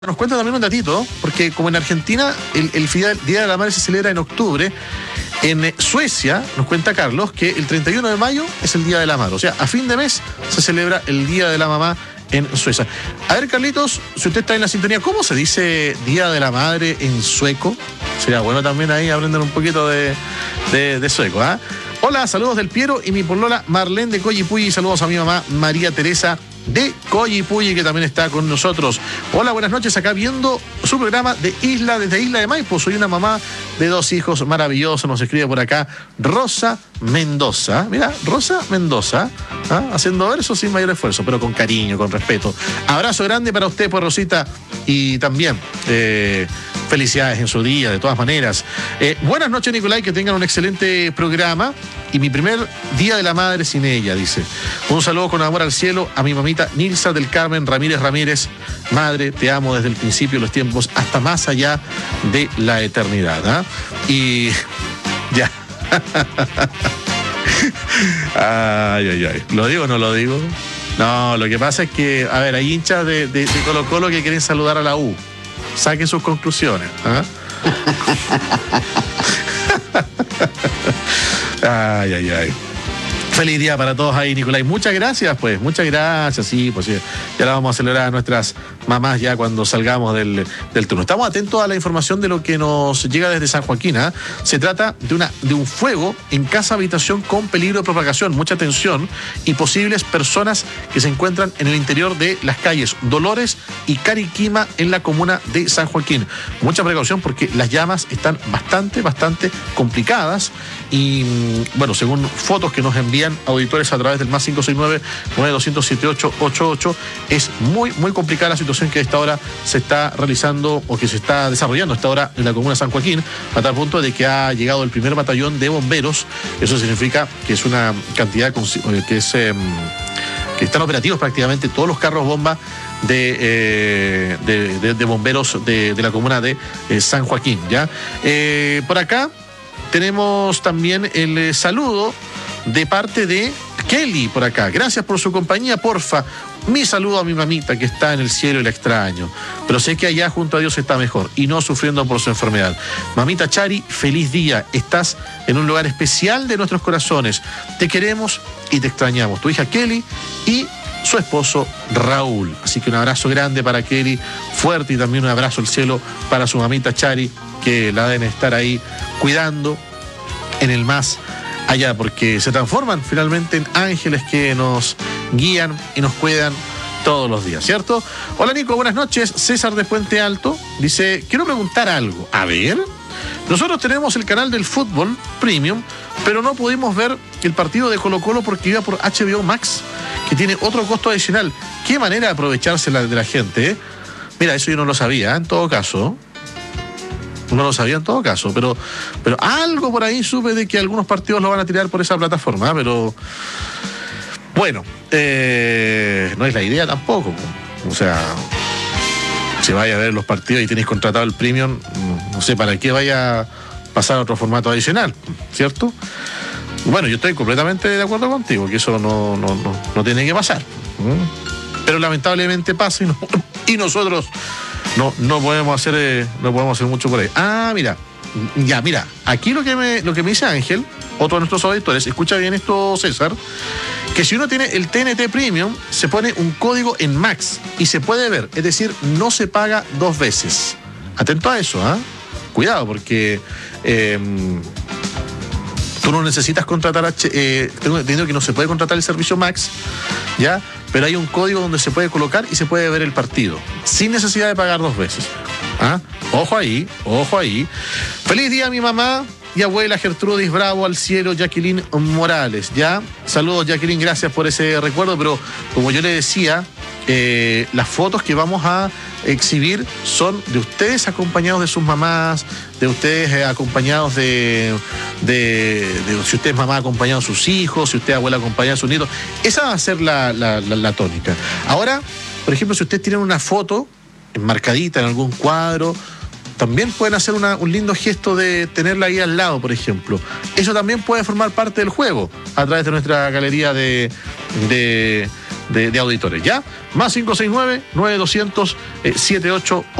Nos cuenta también un datito, porque como en Argentina el Día de la Madre se celebra en octubre, en Suecia, nos cuenta Carlos, que el 31 de mayo es el Día de la Madre. O sea, a fin de mes se celebra el Día de la Mamá en Suecia. A ver, Carlitos, si usted está en la sintonía, ¿cómo se dice Día de la Madre en sueco? Sería bueno también ahí aprender un poquito de sueco, ¿ah? Hola, saludos del Piero y mi polola Marlene de Coyipulli. Saludos a mi mamá María Teresa de Coyipulli, que también está con nosotros. Hola, buenas noches, acá viendo su programa desde Isla de Maipo. Soy una mamá de 2 hijos maravillosos. Nos escribe por acá Rosa Mendoza. Mira, Rosa Mendoza, ¿ah? Haciendo versos sin mayor esfuerzo, pero con cariño, con respeto. Abrazo grande para usted, pues, Rosita, y también felicidades en su día, de todas maneras. Buenas noches, Nicolai, que tengan un excelente programa. Y mi primer Día de la Madre sin ella, dice. Un saludo con amor al cielo a mi mamita Nilsa del Carmen Ramírez. Madre, te amo desde el principio de los tiempos hasta más allá de la eternidad, ¿eh? Y ya. Ay. ¿Lo digo o no lo digo? No, lo que pasa es que, a ver, hay hinchas de Colo Colo que quieren saludar a la U. Saquen sus conclusiones, ¿eh? Ay. Feliz día para todos ahí, Nicolai. Muchas gracias, pues. Muchas gracias. Sí, pues sí. Ya la vamos a celebrar a nuestras mamás ya cuando salgamos del turno. Estamos atentos a la información de lo que nos llega desde San Joaquín, ¿eh? Se trata de un fuego en casa habitación con peligro de propagación. Mucha atención y posibles personas que se encuentran en el interior de las calles Dolores y Cariquima en la comuna de San Joaquín. Mucha precaución porque las llamas están bastante complicadas y, bueno, según fotos que nos envían auditores a través del más 569-9200-7888, es muy complicada la situación que a esta hora se está realizando o que se está desarrollando a esta hora en la comuna de San Joaquín, a tal punto de que ha llegado el primer batallón de bomberos. Eso significa que es una cantidad que están operativos prácticamente todos los carros bomba de bomberos de la comuna de San Joaquín, ¿ya? Por acá tenemos también el saludo de parte de Kelly por acá. Gracias por su compañía, porfa. Mi saludo a mi mamita que está en el cielo y la extraño. Pero sé que allá junto a Dios está mejor y no sufriendo por su enfermedad. Mamita Chari, feliz día. Estás en un lugar especial de nuestros corazones. Te queremos y te extrañamos. Tu hija Kelly y su esposo Raúl. Así que un abrazo grande para Kelly, fuerte, y también un abrazo al cielo para su mamita Chari, que la deben estar ahí cuidando en el más allá, porque se transforman finalmente en ángeles que nos guían y nos cuidan todos los días, ¿cierto? Hola, Nico, buenas noches. César de Puente Alto dice, quiero preguntar algo. A ver, nosotros tenemos el canal del fútbol Premium, pero no pudimos ver el partido de Colo Colo porque iba por HBO Max, que tiene otro costo adicional. Qué manera de aprovecharse de la gente, ¿eh? Mira, eso yo no lo sabía, en todo caso. No lo sabía en todo caso, pero algo por ahí supe de que algunos partidos lo van a tirar por esa plataforma, pero bueno, no es la idea tampoco. O sea, si vaya a ver los partidos y tenéis contratado el Premium, no sé para qué vaya a pasar a otro formato adicional, ¿cierto? Bueno, yo estoy completamente de acuerdo contigo, que eso no tiene que pasar. Pero lamentablemente pasa y nosotros no podemos hacer mucho por ahí. Mira, aquí lo que me dice Ángel, otro de nuestros auditores, escucha bien esto, César, que si uno tiene el TNT Premium, se pone un código en Max y se puede ver, es decir, no se paga 2 veces. Atento a eso, ¿ah? Cuidado, porque tú no necesitas contratar tengo entendido que no se puede contratar el servicio Max, ¿ya? Pero hay un código donde se puede colocar y se puede ver el partido, sin necesidad de pagar 2 veces. ¿Ah? Ojo ahí. Feliz día a mi mamá y abuela Gertrudis, bravo al cielo, Jacqueline Morales, ¿ya? Saludos, Jacqueline, gracias por ese recuerdo, pero como yo le decía, las fotos que vamos a exhibir son de ustedes acompañados de sus mamás, de ustedes acompañados de si usted es mamá acompañado de sus hijos, si usted es abuela acompañada de sus nietos. Esa va a ser la tónica. Ahora, por ejemplo, si ustedes tienen una foto enmarcadita en algún cuadro, también pueden hacer un lindo gesto de tenerla ahí al lado, por ejemplo. Eso también puede formar parte del juego a través de nuestra galería de de auditores, ¿ya? Más 569-9200-78